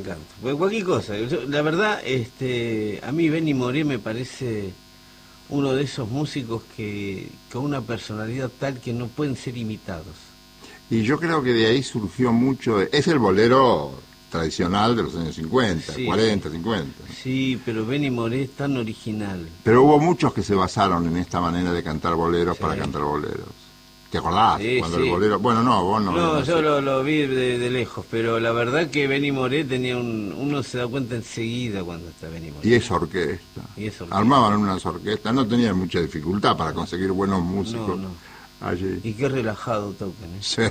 encanta. Cualquier cosa. La verdad, a mí Benny Moré me parece uno de esos músicos que con una personalidad tal que no pueden ser imitados. Y yo creo que de ahí surgió mucho, es el bolero tradicional de los años 50, Sí, 40, 50. Sí, pero Benny Moré es tan original. Pero hubo muchos que se basaron en esta manera de cantar boleros para cantar boleros. ¿Te acordás? Sí, Cuando sí. el bolero... Bueno, no, vos no. No, yo lo vi de lejos, pero la verdad que Benny Moré tenía uno se da cuenta enseguida cuando está Benny Moré. Y esa orquesta. Armaban unas orquestas, no tenían mucha dificultad para conseguir buenos músicos. No. Allí. Y qué relajado tocan, ¿eh? Sí.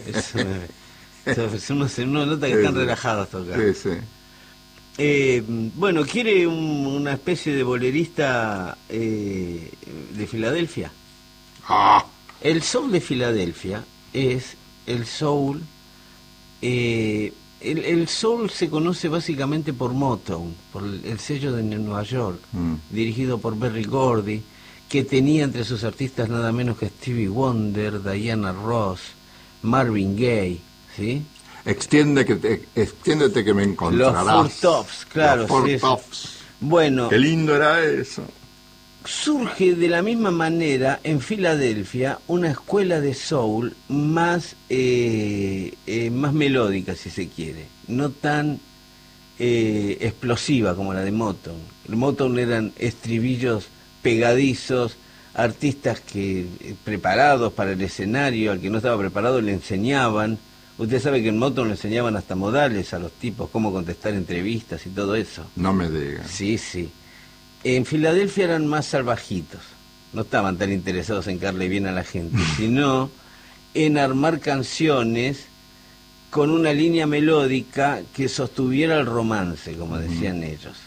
Uno nota que están relajados tocando. Sí. Bueno, ¿quiere una especie de bolerista de Filadelfia? El soul de Filadelfia es el soul... el soul se conoce básicamente por Motown, por el sello de Nueva York, dirigido por Berry Gordy, que tenía entre sus artistas nada menos que Stevie Wonder, Diana Ross, Marvin Gaye, ¿sí? Extiéndete que me encontrarás. Los Four Tops, claro. Los Four sí, Tops. Bueno, qué lindo era eso. Surge de la misma manera en Filadelfia una escuela de soul más melódica, si se quiere, no tan explosiva como la de Motown. El Motown eran estribillos pegadizos, artistas que preparados para el escenario, al que no estaba preparado le enseñaban. Usted sabe que en Motown le enseñaban hasta modales a los tipos, cómo contestar entrevistas y todo eso. No me digan. Sí. En Filadelfia eran más salvajitos, no estaban tan interesados en caerle bien a la gente, sino en armar canciones con una línea melódica que sostuviera el romance, como decían ellos.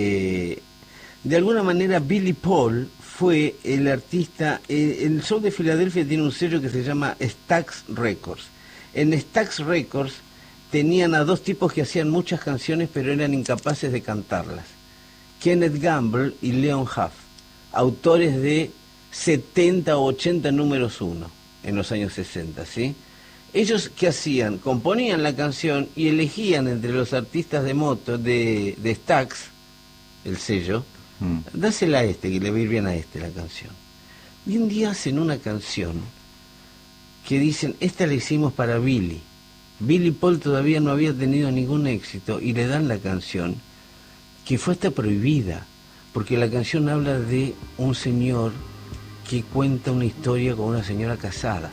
De alguna manera Billy Paul fue el artista. El soul de Filadelfia tiene un sello que se llama Stax Records. En Stax Records tenían a dos tipos que hacían muchas canciones pero eran incapaces de cantarlas: Kenneth Gamble y Leon Huff, autores de 70 o 80 números 1 en los años 60, ¿sí? Ellos, ¿qué hacían? Componían la canción y elegían entre los artistas de Stax, el sello, dásela a este, que le va a ir bien a este la canción. Y un día hacen una canción que dicen, esta la hicimos para Billy. Billy Paul todavía no había tenido ningún éxito y le dan la canción, que fue hasta prohibida, porque la canción habla de un señor que cuenta una historia con una señora casada,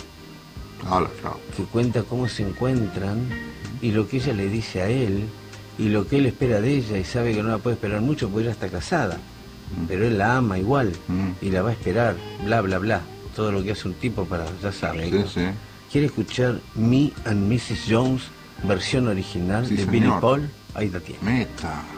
que cuenta cómo se encuentran y lo que ella le dice a él y lo que él espera de ella, y sabe que no la puede esperar mucho porque ella está casada, pero él la ama igual y la va a esperar, bla bla bla, todo lo que hace un tipo para, ya sabe, ¿no? Sí. ¿Quiere escuchar Me and Mrs. Jones, versión original de señor. Billy Paul? Ahí la tiene. Meta.